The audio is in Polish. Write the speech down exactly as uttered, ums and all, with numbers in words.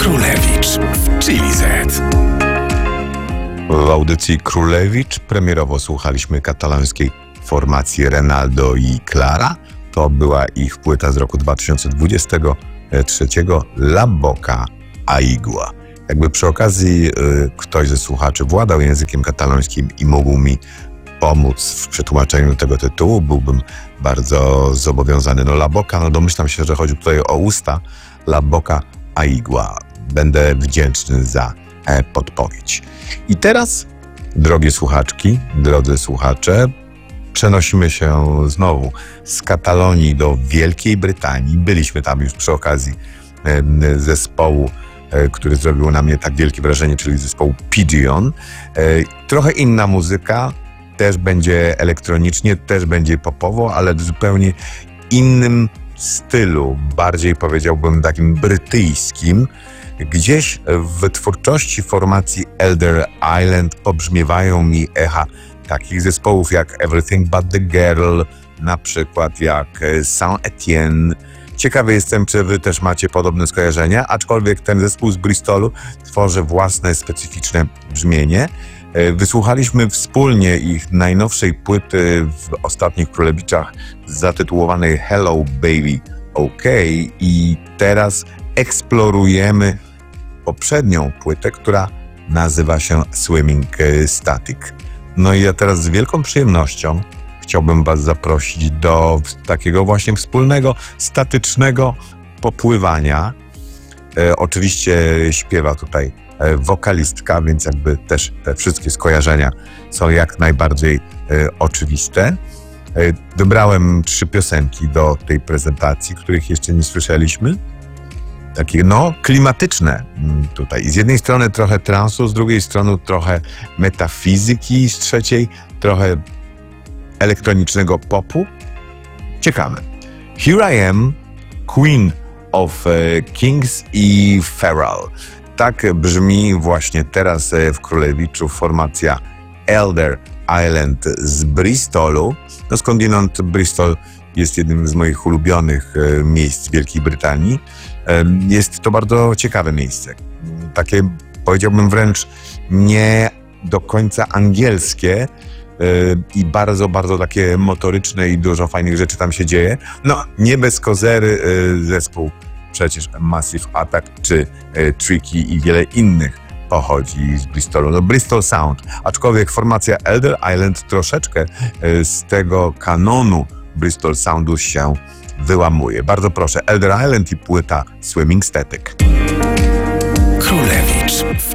Królewicz w Chili Z. W audycji Królewicz premierowo słuchaliśmy katalońskiej formacji Renaldo i Clara. To była ich płyta z roku dwa tysiące dwudziestego trzeciego La Boca Aigua. Jakby przy okazji y, ktoś ze słuchaczy władał językiem katalońskim i mógł mi pomóc w przetłumaczeniu tego tytułu, byłbym bardzo zobowiązany. No La Boca, no domyślam się, że chodzi tutaj o usta. La Boca Aigua. Będę wdzięczny za e, podpowiedź. I teraz, drogie słuchaczki, drodzy słuchacze, przenosimy się znowu z Katalonii do Wielkiej Brytanii. Byliśmy tam już przy okazji e, zespołu, e, który zrobił na mnie tak wielkie wrażenie, czyli zespołu Pigeon. E, trochę inna muzyka, też będzie elektronicznie, też będzie popowo, ale w zupełnie innym stylu, bardziej powiedziałbym takim brytyjskim. Gdzieś w twórczości formacji Elder Island pobrzmiewają mi echa takich zespołów jak Everything But The Girl, na przykład jak Saint-Etienne. Ciekawy jestem, czy wy też macie podobne skojarzenia, aczkolwiek ten zespół z Bristolu tworzy własne specyficzne brzmienie. Wysłuchaliśmy wspólnie ich najnowszej płyty w ostatnich Królewiczach zatytułowanej Hello Baby OK i teraz eksplorujemy poprzednią płytę, która nazywa się Swimming Static. No i ja teraz z wielką przyjemnością chciałbym was zaprosić do takiego właśnie wspólnego, statycznego popływania. E, oczywiście śpiewa tutaj wokalistka, więc jakby też te wszystkie skojarzenia są jak najbardziej e, oczywiste. E, dobrałem trzy piosenki do tej prezentacji, których jeszcze nie słyszeliśmy. Takie no klimatyczne tutaj. Z jednej strony trochę transu, z drugiej strony trochę metafizyki, z trzeciej trochę elektronicznego popu. Ciekawe. Here I Am, Queen of e, Kings i Pharrell. Tak brzmi właśnie teraz w Królewiczu formacja Elder Island z Bristolu. No skądinąd Bristol jest jednym z moich ulubionych miejsc w Wielkiej Brytanii. Jest to bardzo ciekawe miejsce. Takie, powiedziałbym wręcz nie do końca angielskie i bardzo, bardzo takie motoryczne i dużo fajnych rzeczy tam się dzieje. No, nie bez kozery zespół przecież Massive Attack czy e, Tricky i wiele innych pochodzi z Bristolu. No Bristol Sound, aczkolwiek formacja Elder Island troszeczkę e, z tego kanonu Bristol Soundu się wyłamuje. Bardzo proszę, Elder Island i płyta Swimming Static.